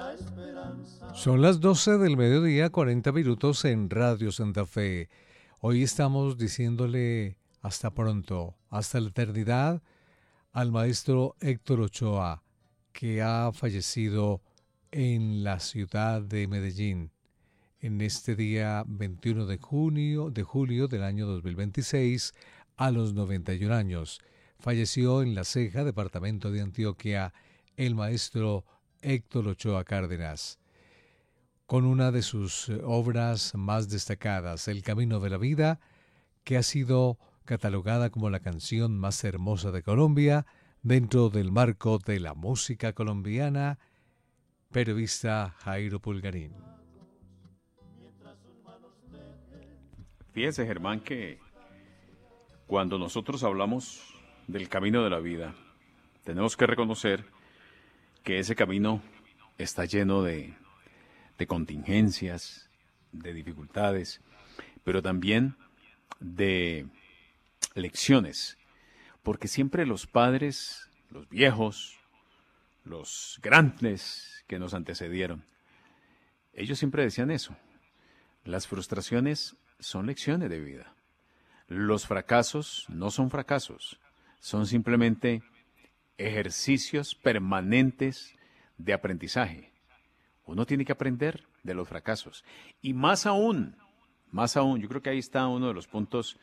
Son las 12 del mediodía, 40 minutos en Radio Santa Fe. Hoy estamos diciéndole hasta pronto, hasta la eternidad, al maestro Héctor Ochoa, que ha fallecido en la ciudad de Medellín en este día 21 de julio del año 2026, a los 91 años. Falleció en La Ceja, departamento de Antioquia, el maestro Héctor Ochoa Cárdenas, con una de sus obras más destacadas, El Camino de la Vida, que ha sido catalogada como la canción más hermosa de Colombia dentro del marco de la música colombiana. Periodista Jairo Pulgarín. Fíjese, Germán, que cuando nosotros hablamos del camino de la vida, tenemos que reconocer que ese camino está lleno de contingencias, de dificultades, pero también de lecciones, porque siempre los padres, los viejos, los grandes que nos antecedieron, ellos siempre decían eso: las frustraciones son lecciones de vida. Los fracasos no son fracasos, son simplemente ejercicios permanentes de aprendizaje. Uno tiene que aprender de los fracasos. Y más aún, yo creo que ahí está uno de los puntos